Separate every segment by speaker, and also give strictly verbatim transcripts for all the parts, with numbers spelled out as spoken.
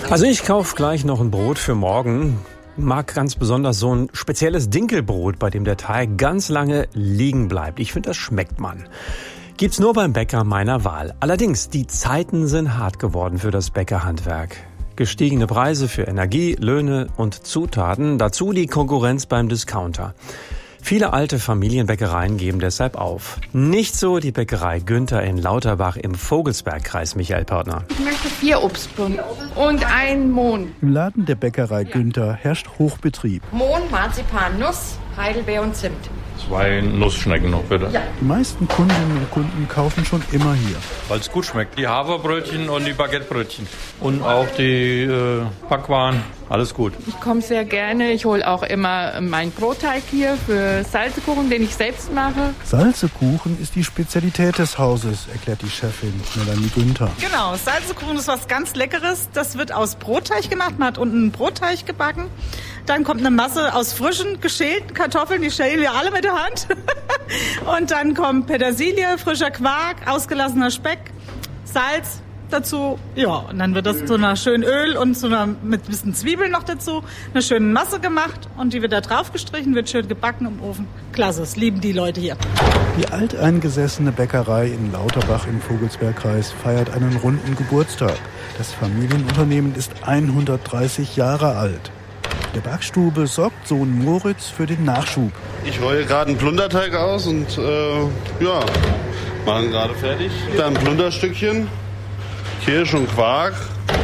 Speaker 1: Also ich kaufe gleich noch ein Brot für morgen. Mag ganz besonders so ein spezielles Dinkelbrot, bei dem der Teig ganz lange liegen bleibt. Ich finde, das schmeckt man. Gibt's nur beim Bäcker meiner Wahl. Allerdings, die Zeiten sind hart geworden für das Bäckerhandwerk. Gestiegene Preise für Energie, Löhne und Zutaten, dazu die Konkurrenz beim Discounter. Viele alte Familienbäckereien geben deshalb auf. Nicht so die Bäckerei Günther in Lauterbach im Vogelsbergkreis, Michael Partner.
Speaker 2: Ich möchte vier Obstblumen und einen Mohn.
Speaker 3: Im Laden der Bäckerei Günther herrscht Hochbetrieb.
Speaker 2: Mohn, Marzipan, Nuss, Heidelbeer und Zimt.
Speaker 4: Zwei Nussschnecken noch bitte.
Speaker 2: Ja.
Speaker 3: Die meisten Kundinnen und Kunden kaufen schon immer hier.
Speaker 4: Weil es gut schmeckt. Die Haferbrötchen und die Baguettebrötchen. Und auch die äh, Backwaren. Alles gut.
Speaker 5: Ich komme sehr gerne. Ich hole auch immer meinen Brotteig hier für Salzekuchen, den ich selbst mache.
Speaker 3: Salzekuchen ist die Spezialität des Hauses, erklärt die Chefin Melanie Günther.
Speaker 6: Genau, Salzekuchen ist was ganz Leckeres. Das wird aus Brotteig gemacht. Man hat unten einen Brotteig gebacken. Dann kommt eine Masse aus frischen, geschälten Kartoffeln. Die schälen wir alle mit der Hand. Und dann kommt Petersilie, frischer Quark, ausgelassener Speck, Salz dazu. Ja, und dann wird das zu einer schönen Öl und zu einer, mit ein bisschen Zwiebeln noch dazu, eine schöne Masse gemacht. Und die wird da drauf gestrichen, wird schön gebacken im Ofen. Klasse, das lieben die Leute hier.
Speaker 3: Die alteingesessene Bäckerei in Lauterbach im Vogelsbergkreis feiert einen runden Geburtstag. Das Familienunternehmen ist hundertdreißig Jahre alt. Der Backstube sorgt Sohn Moritz für den Nachschub.
Speaker 7: Ich rolle gerade einen Plunderteig aus und äh, ja, machen gerade fertig. Dann Plunderstückchen, Kirsch und Quark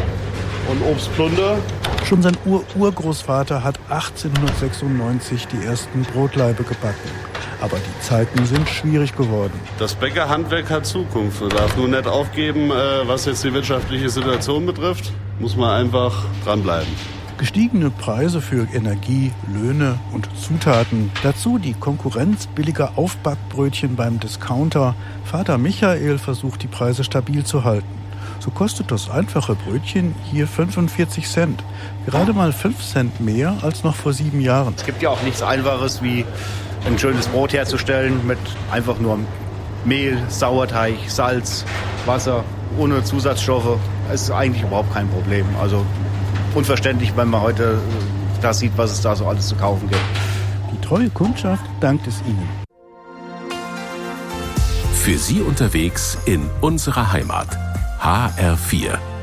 Speaker 7: und Obstplunder.
Speaker 3: Schon sein Ur-Urgroßvater hat achtzehnhundertsechsundneunzig die ersten Brotlaibe gebacken. Aber die Zeiten sind schwierig geworden.
Speaker 7: Das Bäckerhandwerk hat Zukunft. Man darf nur nicht aufgeben, äh, was jetzt die wirtschaftliche Situation betrifft. Muss man einfach dranbleiben.
Speaker 3: Gestiegene Preise für Energie, Löhne und Zutaten. Dazu die Konkurrenz billiger Aufbackbrötchen beim Discounter. Vater Michael versucht, die Preise stabil zu halten. So kostet das einfache Brötchen hier fünfundvierzig Cent. Gerade mal fünf Cent mehr als noch vor sieben Jahren.
Speaker 8: Es gibt ja auch nichts Einfaches wie ein schönes Brot herzustellen mit einfach nur Mehl, Sauerteig, Salz, Wasser, ohne Zusatzstoffe. Es ist eigentlich überhaupt kein Problem. Also unverständlich, wenn man heute da sieht, was es da so alles zu kaufen gibt.
Speaker 3: Die treue Kundschaft dankt es ihnen.
Speaker 9: Für Sie unterwegs in unserer Heimat. H R vier.